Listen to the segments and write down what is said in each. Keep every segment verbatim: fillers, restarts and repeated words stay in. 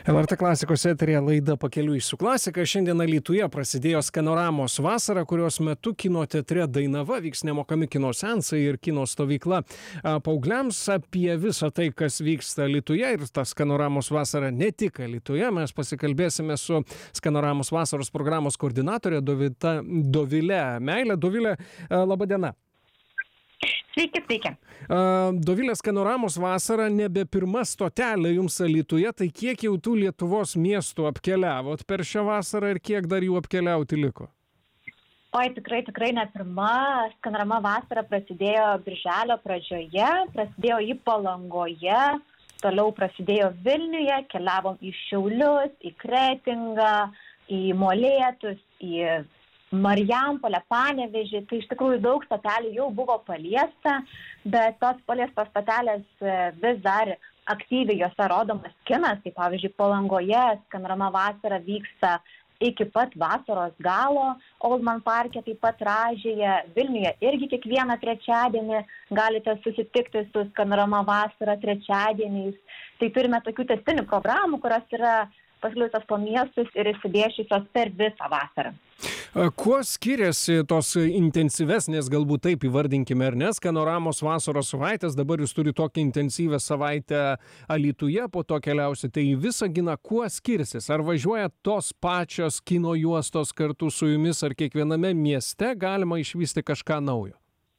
L R T klasikos eteryje laida Pakeliui su klasika. Šiandien Alytuje prasidėjo Skanoramos vasara, kurios metu kino teatre Dainava vyks nemokami kino seansai ir kino stovykla paaugliams. Apie visą tai, kas vyksta Alytuje ir ta Skanoramos vasara ne tik Alytuje, mes pasikalbėsime su Skanoramos vasaros programos koordinatorė Dovita, Dovilė Meilė. Dovilė, laba diena. Sveiki, sveiki. Dovilė, Skanoramos vasara nebe pirma stotelė jums Alytuje, tai kiek jau tų Lietuvos miestų apkeliavot per šią vasarą ir kiek dar jų apkeliauti liko? Oi, tikrai, tikrai ne pirma. Skanorama vasara prasidėjo birželio pradžioje, prasidėjo į Palangoje, toliau prasidėjo Vilniuje, keliavom į Šiaulius, į Kretingą, į Molėtus, į Marijampolę, Panevėžį. Tai iš tikrųjų daug stotelių jau buvo paliesta, bet tos paliestos stotelės vis dar aktyviai jose rodomas kinas. Tai pavyzdžiui, Palangoje Skanorama vasara vyksta iki pat vasaros galo, Oldman parke, taip pat Rąžėje, Vilniuje irgi kiekvieną trečiadienį galite susitikti su Skanorama vasara trečiadieniais. Tai turime tokių tęstinių programų, kurios yra paskliusios po miestus ir įsidėšiusios per visą vasarą. Kuo skiriasi tos intensyvesnės, galbūt taip įvardinkime, ar ne, Skanoramos vasaros savaitės, dabar jūs turite tokią intensyvę savaitę Alytuje, po to keliausite į Visaginą, kuo skirsis? Ar važiuoja tos pačios kino juostos kartu su jumis, ar kiekviename mieste galima išvysti kažką naujo?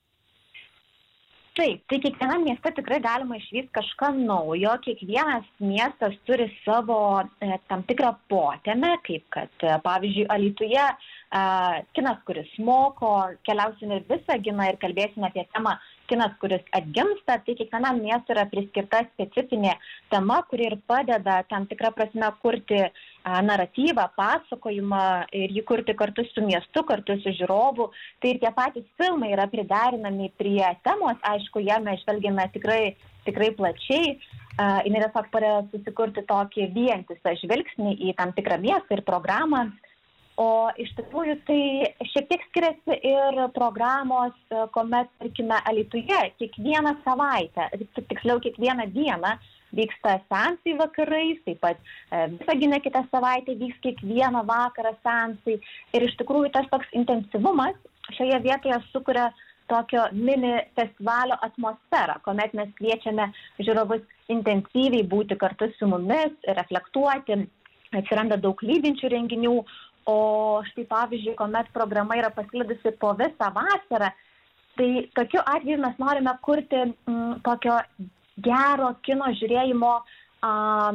Taip, tai kiekvienam mieste tikrai galima išvysti kažką naujo. Kiekvienas miestas turi savo e, tam tikrą potemę, kaip kad, e, pavyzdžiui, Alytuje e, kinas, kuris moko, keliausime ir Visaginą ir kalbėsime apie temą kinas, kuris atgimsta. Tai kiekvienam miestui yra priskirta specifinė tema, kuri ir padeda tam tikrą prasme kurti a, naratyvą, pasakojimą ir jį kurti kartu su miestu, kartu su žiūrovu. Tai ir tie patys filmai yra priderinami prie temos, aišku, jame žvelgiame tikrai, tikrai plačiai. Uh, ir tiesiog padeda susikurti tokį vientisą žvilgsnį į tam tikrą miestą ir programą. O iš tikrųjų tai šiek tiek skiriasi ir programos, kuomet, tarkime, Alytuje kiekvieną savaitę, tiksliau kiekvieną dieną vyksta seansai vakarais, taip pat Visagine kitą savaitę vyks kiekvieną vakarą seansai. Ir iš tikrųjų tas toks intensyvumas šioje vietoje sukuria tokio mini festivalio atmosferą, kuomet mes kviečiame žiūrovus intensyviai būti kartu su mumis, reflektuoti, atsiranda daug lydinčių renginių. O štai pavyzdžiui, kuomet programa yra pasklidusi po visą vasarą, tai tokiu atveju mes norime kurti m, tokio gero kino žiūrėjimo a,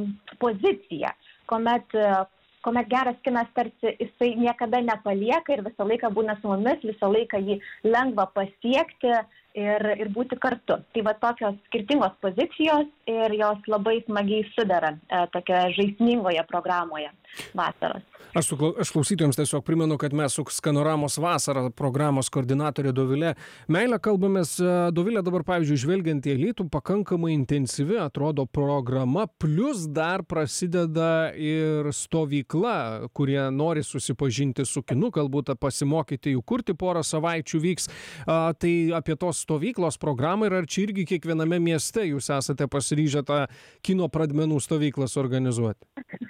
poziciją, kuomet, kuomet geras kinas tarsi jisai niekada nepalieka ir visą laiką būna su mumis, visą laiką jį lengva pasiekti ir, ir būti kartu. Tai va tokios skirtingos pozicijos ir jos labai smagiai sudera e, tokioje žaismingoje programoje vasaros. Aš, su, aš klausytojams tiesiog primenu, kad mes su Skanoramos vasara programos koordinatorė Dovilė Meilė kalbamės. Dovilė, dabar, pavyzdžiui, žvelgiant į Alytų, pakankamai intensyvi atrodo programa, plus dar prasideda ir stovykla, kurie nori susipažinti su kinu, galbūt pasimokyti jų kurti, porą savaičių vyks. A, tai apie tos stovyklos programą ir ar čia irgi kiekviename mieste jūs esate pasiryžę tą kino pradmenų stovyklą suorganizuoti?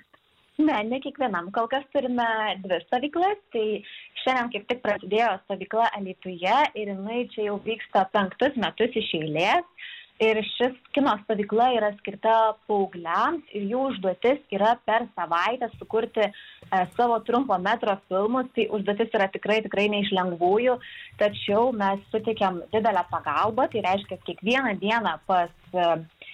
Ne, ne kiekvienam. Kol kas turime dvi stovyklas, tai šiandien kaip tik prasidėjo stovykla Alytuje ir jinai čia jau vyksta penktus metus iš eilės. Ir šis kino stovykla yra skirta paaugliams ir jų užduotis yra per savaitę sukurti e, savo trumpo metro filmus. Tai užduotis yra tikrai, tikrai ne iš lengvųjų, tačiau mes suteikiam didelę pagalbą. Tai reiškia, kiekvieną dieną pas, e,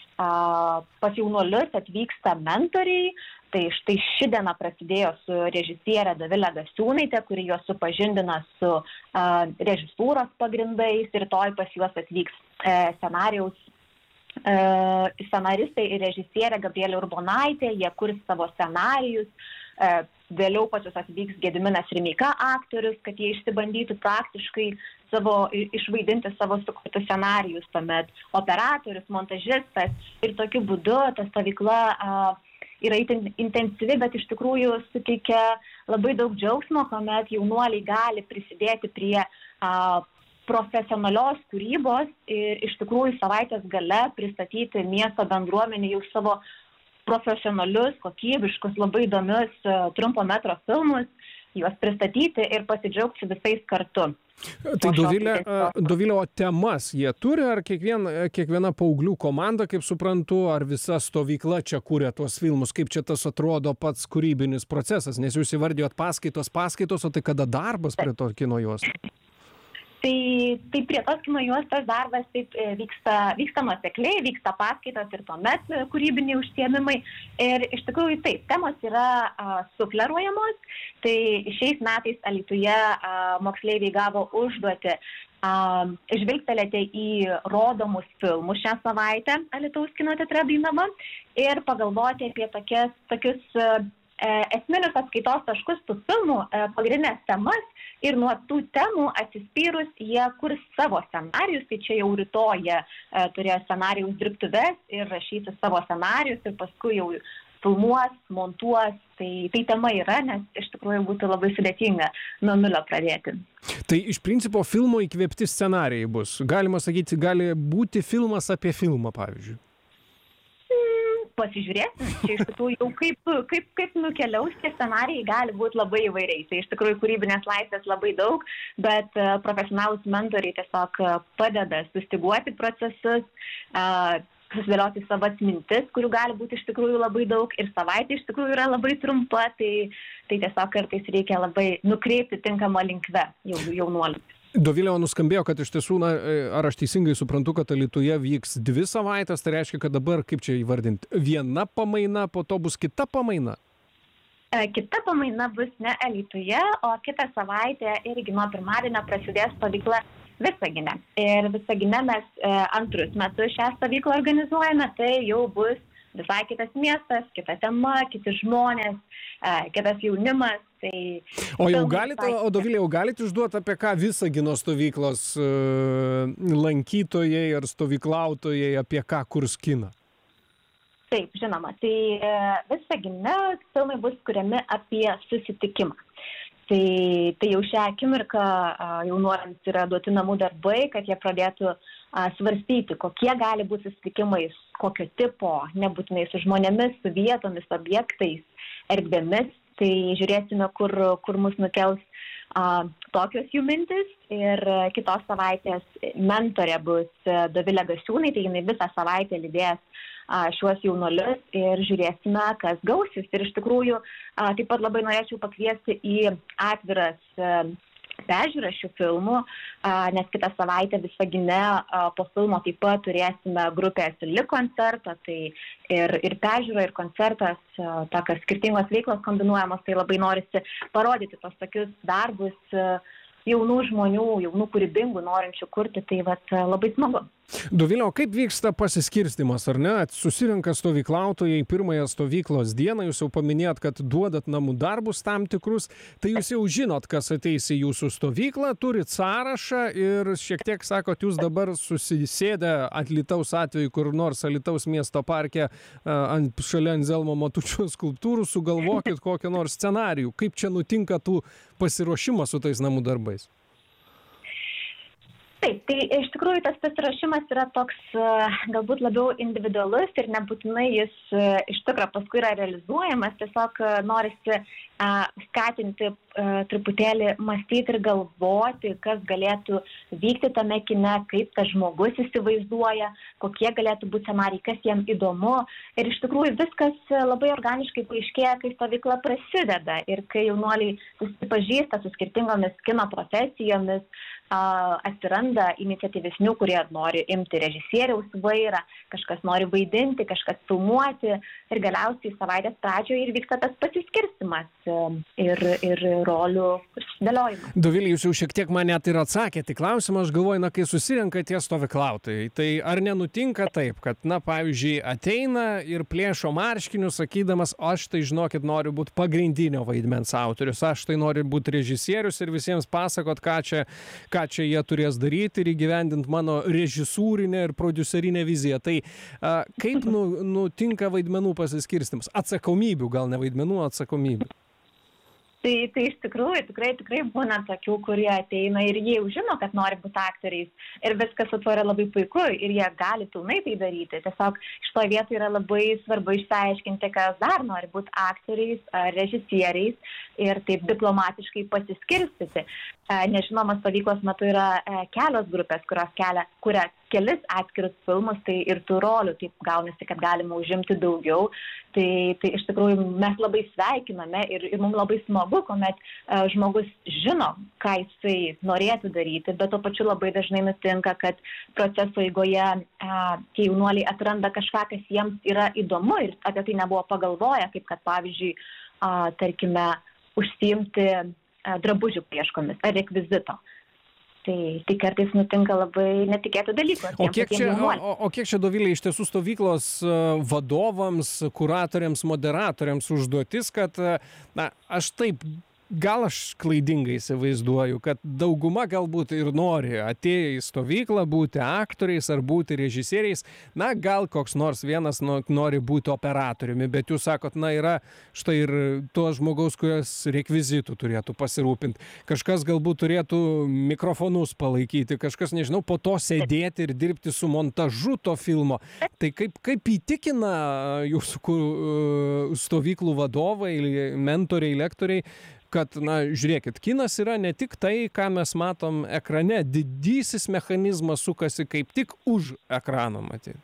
pas jaunuolius atvyksta mentoriai. Tai štai ši diena prasidėjo su režisierė Dovilė Gasiūnaitė, kuri juos supažindina su uh, režisūros pagrindais. Rytoj pas juos atvyks uh, scenarijaus uh, scenaristai ir režisierė Gabrielė Urbonaitė. Jie kurs savo scenarijus. Uh, vėliau pas juos atvyks Gediminas Rimeika aktorius, kad jie išsibandytų praktiškai savo, išvaidinti savo sukurtus scenarijus. Tuomet operatorius, montažistas. Ir tokiu būdu ta stovykla uh, yra intensyvi, bet iš tikrųjų suteikia labai daug džiaugsmo, kuomet jaunuoliai gali prisidėti prie a, profesionalios kūrybos ir iš tikrųjų savaitės gale pristatyti miesto bendruomenį jau savo profesionalius, kokybiškus, labai įdomius trumpo metro filmus, juos pristatyti ir pasidžiaugti visais kartu. Tai Dovilė, Dovilė, o temas jie turi, ar kiekvien, kiekviena paauglių komanda, kaip suprantu, ar visa stovykla čia kūrė tuos filmus, kaip čia tas atrodo pats kūrybinis procesas, nes jūs įvardijot paskaitos, paskaitos, o tai kada darbas prie to kino juostos? Tai, tai prie tos kino juostos darbas taip vyksta, vyksta nuosekliai, vyksta paskaitos ir tuomet kūrybiniai užsiėmimai. Ir iš tikrųjų taip, temos yra a, sufleruojamos. Tai šiais metais Alytuje a, moksleiviai gavo užduotį a, žvilgtelėti į rodomus filmus šią savaitę Alytaus kino teatre Dainava ir pagalvoti apie tokias, tokius a, esminius atskaitos taškus tų filmų, a, pagrindinės temas. Ir nuo tų temų atsispyrus jie kurs savo scenarijus, tai čia jau rytoj jie e, turėjo scenarijaus dirbtuves ir rašyti savo scenarijus ir paskui jau filmuos, montuos. Tai, tai tema yra, nes iš tikrųjų būtų labai sudėtinga nuo nulio pradėti. Tai iš principo filmo įkvėpti scenarijai bus. Galima sakyti, gali būti filmas apie filmą, pavyzdžiui. Pasižiūrėsim, čia iš tikrųjų jau kaip, kaip, kaip nukeliaus tie scenarijai gali būti labai įvairiai. Tai iš tikrųjų kūrybinės laisvės labai daug, bet uh, profesionalūs mentoriai tiesiog uh, padeda sustiguoti procesus, uh, susidėlioti savas mintis, kurių gali būti iš tikrųjų labai daug ir savaitė iš tikrųjų yra labai trumpa, tai, tai tiesiog kartais reikia labai nukreipti tinkamą linkme jau, jaunuolius. Dovilė, nuskambėjo, kad iš tiesų, na, ar aš teisingai suprantu, kad Alytuje vyks dvi savaitės, tai reiškia, kad dabar, kaip čia įvardinti, viena pamaina, po to bus kita pamaina? Kita pamaina bus ne Alytuje, o kitą savaitę irgi nuo pirmadienio prasidės stovykla Visagine. Ir Visagine mes antrus metus šią stovyklą organizuojame, tai jau bus visai kitas miestas, kita tema, kiti žmonės, kitas jaunimas. Tai o jau galite, o Dovilė, jau galite išduoti, apie ką Visagino stovyklos uh, lankytojai ar stovyklautojai, apie ką kurs kiną? Taip, žinoma, tai Visagine filmai bus kuriami apie susitikimą. Tai, tai jau šią akimirką jaunuoliams yra duoti namų darbai, kad jie pradėtų a, svarstyti, kokie gali būti susitikimai, kokio tipo, nebūtinai su žmonėmis, su vietomis, objektais, erdvėmis. Tai žiūrėsime, kur, kur mus nukels a, tokios jų mintis. Ir kitos savaitės mentorė bus Dovilė Gasiūnai, tai jinai visą savaitę lydės a, šiuos jaunuolius ir žiūrėsime, kas gausis. Ir iš tikrųjų a, taip pat labai norėčiau pakviesti į atviras a, peržiūras šių filmų, a, nes kitą savaitę Visagine a, po filmo taip pat turėsime grupės Lik koncertą, tai ir, ir peržiūra, ir koncertas, a, tokios skirtingos veiklos kombinuojamos, tai labai norisi parodyti tos tokius darbus a, jaunų žmonių, jaunų kūrybingų, norinčių kurti, tai vat, labai smagu. Dovilė, o kaip vyksta pasiskirstimas, ar ne? Susirenka stovyklautojai pirmąją stovyklos dieną, jūs jau paminėjot, kad duodat namų darbus tam tikrus, tai jūs jau žinot, kas ateis į jūsų stovyklą, turit sąrašą ir šiek tiek, sakot, jūs dabar susisėdę Alytaus atveju kur nors Alytaus miesto parke ant, šalia Anzelmo Matučio skulptūrų, sugalvokit kokią nors scenarijų. Kaip čia nutinka tų pasiruošimas su tais namų darbais? Taip, tai iš tikrųjų tas pasiruošimas yra toks galbūt labiau individualus ir nebūtinai jis iš tikrųjų paskui yra realizuojamas, tiesiog norisi skatinti truputėlį mąstyti ir galvoti, kas galėtų vykti tame kine, kaip tas žmogus įsivaizduoja, kokie galėtų būti scenarijai, kas jam įdomu. Ir iš tikrųjų viskas labai organiškai paaiškėja, kai stovykla prasideda ir kai jaunuoliai susipažįsta su skirtingomis kino profesijomis, atsiranda iniciatyvesnių, kurie nori imti režisieriaus vairą, kažkas nori vaidinti, kažkas filmuoti ir galiausiai savaitės pradžioje ir vyksta tas pasiskirstimas ir, ir rolių susidėliojimas. Dovilė, jūs jau šiek tiek man net ir atsakėte į klausimą, aš galvoju, na, kai susirenka tie stovyklautojai, tai ar nenutinka taip, kad, na, pavyzdžiui, ateina ir plėšo marškinius, sakydamas, aš tai, žinokit, noriu būti pagrindinio vaidmens autorius, aš tai noriu būti režisierius ir visiems pasakot, ką čia ką čia jie turės daryti ir įgyvendinti mano režisūrinę ir prodiuserinę viziją. Tai a, kaip nu, nutinka vaidmenų pasiskirstimas? Atsakomybių, gal ne vaidmenų, atsakomybių? Tai, tai iš tikrųjų tikrai, tikrai būna tokių, kurie ateina ir jie jau žino, kad nori būti aktoriais ir viskas su tuo yra labai puiku ir jie gali pilnai tai daryti. Tiesiog šitoje vietoje yra labai svarbu išsiaiškinti, kas dar nori būti aktoriais ar režisieriais ir taip diplomatiškai pasiskirstyti. Nežinoma, stovyklos metu yra kelios grupės, kurios kelia, kuria kelis atskirus filmus, tai ir tų rolių taip gaunasi, kad galima užimti daugiau. Tai, tai iš tikrųjų mes labai sveikiname ir, ir mums labai smagu, kuomet uh, žmogus žino, ką jisai norėtų daryti, bet tuo pačiu labai dažnai nutinka, kad proceso eigoje uh, tie jaunuoliai atranda kažką, kas jiems yra įdomu ir apie tai nebuvo pagalvoję, kaip kad pavyzdžiui, uh, tarkime, užsiimti uh, drabužių paieškomis ar rekvizito. Tai, tai kartais nutinka labai netikėtų dalykų. O kiek, čia, o, o kiek čia, Dovilė, iš tiesų stovyklos vadovams, kuratoriams, moderatoriams užduotis, kad, na, aš taip, gal aš klaidingai įsivaizduoju, kad dauguma galbūt ir nori atėję į stovyklą būti aktoriais ar būti režisieriais, na, gal koks nors vienas nori būti operatoriumi, bet jūs sakot, na, yra štai ir to žmogaus, kurios rekvizitų turėtų pasirūpinti, kažkas galbūt turėtų mikrofonus palaikyti, kažkas, nežinau, po to sėdėti ir dirbti su montažu to filmo. Tai kaip, kaip įtikina jūsų stovyklų vadovai, mentoriai, lektoriai, kad, na, žiūrėkit, kinas yra ne tik tai, ką mes matom ekrane, didysis mechanizmas sukasi kaip tik už ekrano, matyti.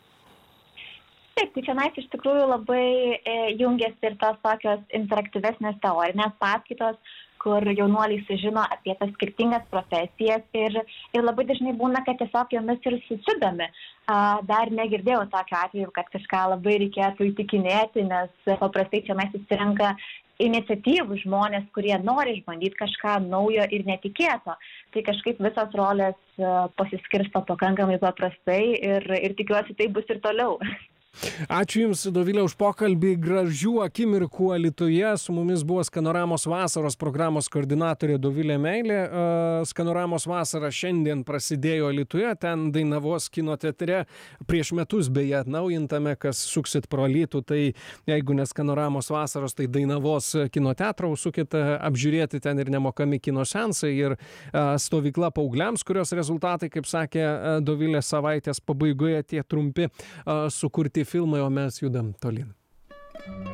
Taip, tai čia iš tikrųjų labai e, jungiasi ir tos tokios interaktyvesnės teorinės paskaitos, kur jaunuoliai sužino apie tas skirtingas profesijas ir, ir labai dažnai būna, kad tiesiog jomis ir susidomi. Dar negirdėjau tokio atveju, kad kažką labai reikėtų įtikinėti, nes paprastai čia mes įsirenka iniciatyvų žmonės, kurie nori išbandyti kažką naujo ir netikėto. Tai kažkaip visos rolės pasiskirsto pakankamai paprastai ir, ir tikiuosi, tai bus ir toliau. Ačiū Jums, Dovilė, už pokalbį. Gražių akimirkų Alytuje. Su mumis buvo Skanoramos vasaros programos koordinatorė Dovilė Meilė. Skanoramos vasara šiandien prasidėjo Alytuje, ten Dainavos kino teatre prieš metus beje atnaujintame, kas suksit pro Alytų, tai jeigu ne Skanoramos vasaros, tai Dainavos kino teatrą užsukit apžiūrėti, ten ir nemokami kino seansai ir stovykla paaugliams, kurios rezultatai, kaip sakė Dovilė, savaitės pabaigoje tie trumpi sukurti filmai, o mes judam tolyn.